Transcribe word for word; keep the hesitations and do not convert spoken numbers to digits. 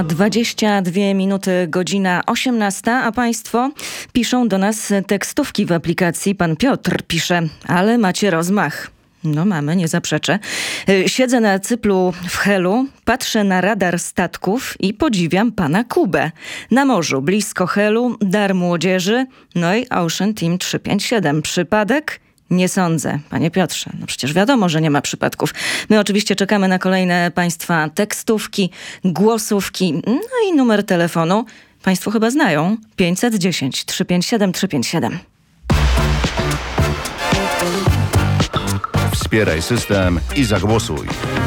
dwadzieścia dwie minuty, godzina osiemnasta, a państwo piszą do nas tekstówki w aplikacji. Pan Piotr pisze, ale macie rozmach. No mamy, nie zaprzeczę. Siedzę na cyplu w Helu, patrzę na radar statków i podziwiam pana Kubę. Na morzu, blisko Helu, dar młodzieży, no i Ocean Team trzysta pięćdziesiąt siedem. Przypadek? Nie sądzę, panie Piotrze. No przecież wiadomo, że nie ma przypadków. My oczywiście czekamy na kolejne państwa tekstówki, głosówki, no i numer telefonu. Państwo chyba znają. pięćset dziesięć trzysta pięćdziesiąt siedem trzysta pięćdziesiąt siedem. Wspieraj system i zagłosuj.